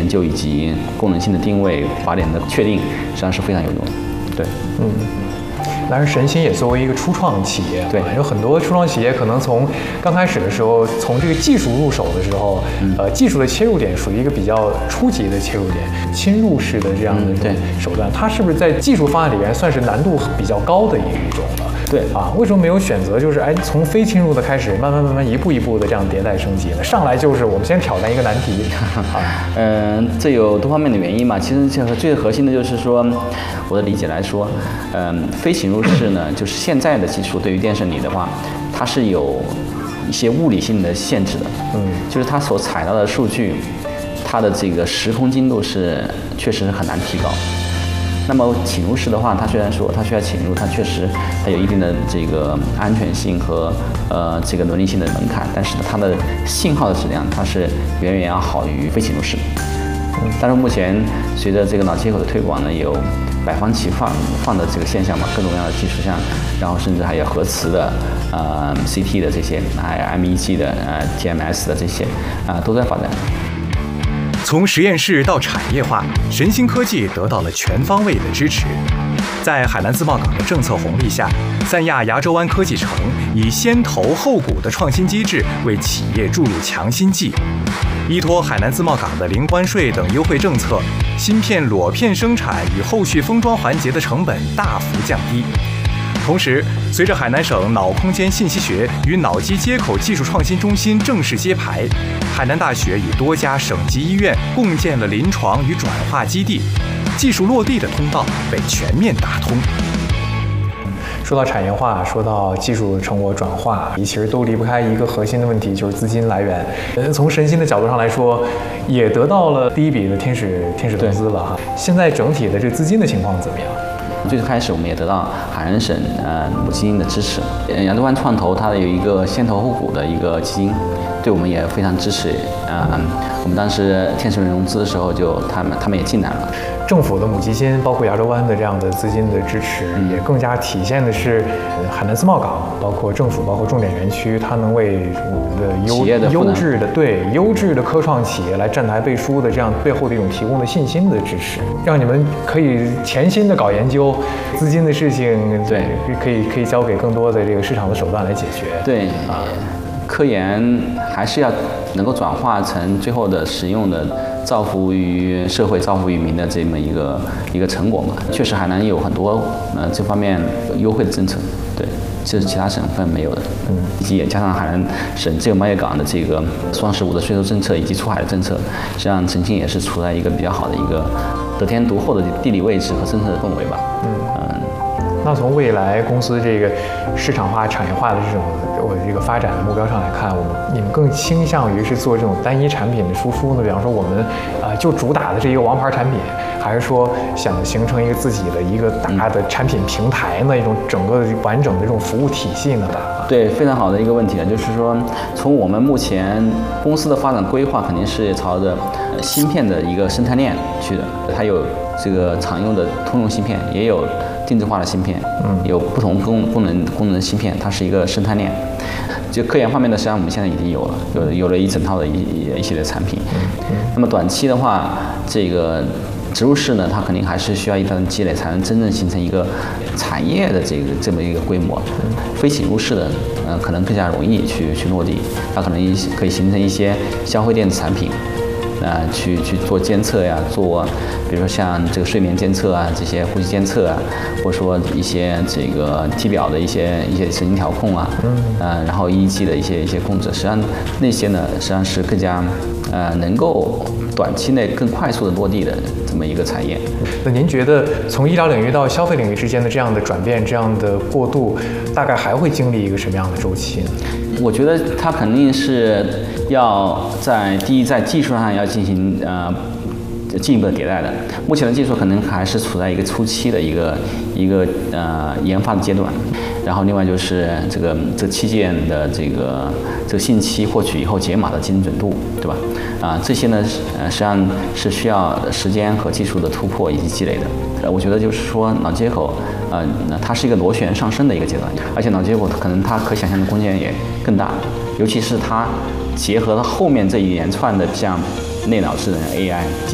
研究以及功能性的定位、靶点的确定，实际上是非常有用的。对， 当然，神鑫也作为一个初创企业， 对， 有很多初创企业可能从刚开始的时候，从这个技术入手的时候，技术的切入点属于一个比较初级的切入点，侵入式的这样的手段，它是不是在技术方案里面算是难度比较高的一种了？ 对为什么没有选择就是从非侵入的开始，慢慢一步一步的这样迭代升级呢？上来就是我们先挑战一个难题。 这有多方面的原因嘛。其实最核心的就是说，我的理解来说，非侵入式呢，就是现在的技术对于电生理的话，它是有一些物理性的限制的。就是它所采到的数据，它的这个时空精度确实是很难提高。那么侵入式的话，它虽然说它需要侵入，它确实它有一定的这个安全性和这个伦理性的门槛，但是它的信号的质量它是远远要好于非侵入式的。但是目前随着这个脑接口的推广呢，有百方齐放的这个现象嘛，各种各样的技术项，然后甚至还有核磁的CT 的这些，还有 MEG 的TMS 的这些都在发展。 从实验室到产业化，神鑫科技得到了全方位的支持。在海南自贸港的政策红利下，三亚牙洲湾科技城以先投后股的创新机制为企业注入强心剂。依托海南自贸港的零关税等优惠政策，芯片裸片生产与后续封装环节的成本大幅降低。同时，随着海南省脑空间信息学与脑机接口技术创新中心正式揭牌，海南大学与多家省级医院共建了临床与转化基地，技术落地的通道被全面打通。 说到产业化，说到技术成果转化，其实都离不开一个核心的问题，就是资金来源。从神鑫的角度上来说，也得到了第一笔的天使投资了哈。现在整体的这个资金的情况怎么样？ 最开始我们也得到海南省母基金的支持，亚洲湾创投它有一个先投后股的一个基金，对我们也非常支持。我们当时天使轮融资的时候，他们也进来了。 政府的母基金，包括亚洲湾的这样的资金的支持，也更加体现的是海南自贸港，包括政府，包括重点园区，它能为我们的优质的科创企业来站台背书的这样背后的一种提供的信心的支持，让你们可以潜心的搞研究，资金的事情可以交给更多的这个市场的手段来解决。 对科研还是要能够转化成最后的实用的造福于社会、造福于民的这么一个成果嘛。确实，海南有很多这方面优惠的政策，对，这是其他省份没有的。以及也加上海南省自由贸易港的这个双15的税收政策以及出海的政策，实际上神鑫也是处在一个比较好的一个得天独厚的地理位置和政策的氛围吧。 那从未来公司这个市场化、产业化的这个发展的目标上来看，你们更倾向于是做这种单一产品的输出呢？比方说我们就主打的是一个王牌产品，还是说想形成一个自己的一个大的产品平台呢？一种整个完整的这种服务体系呢？ 对，非常好的一个问题就是说，从我们目前公司的发展规划，肯定是朝着芯片的一个生态链去的。它有这个常用的通用芯片，也有定制化的芯片，有不同功能的芯片，它是一个生态链。就科研方面的，实际上我们现在已经有了一整套的一系列产品。那么短期的话，这个植入式呢，它肯定还是需要一段积累，才能真正形成一个产业的这么一个规模。非侵入式的，可能更加容易去落地，它可能可以形成一些消费电子产品。去做监测呀，比如说像这个睡眠监测啊，这些呼吸监测啊，或者说一些这个体表的一些神经调控啊，然后EEG的一些控制，实际上那些呢，实际上是更加能够短期内更快速的落地的这么一个产业。 那您觉得从医疗领域到消费领域之间的这样的转变、这样的过渡，大概还会经历一个什么样的周期呢？ 我觉得它肯定是要在技术上要进行进一步的迭代的。目前的技术可能还是处在一个初期的一个研发的阶段。然后另外就是这器件的这个信息获取以后解码的精准度，对吧？这些呢实际上是需要时间和技术的突破以及积累的。我觉得就是说脑接口它是一个螺旋上升的一个阶段，而且脑接口可能它可想象的空间也更大，尤其是它结合了后面这一连串的像类脑智能 AI。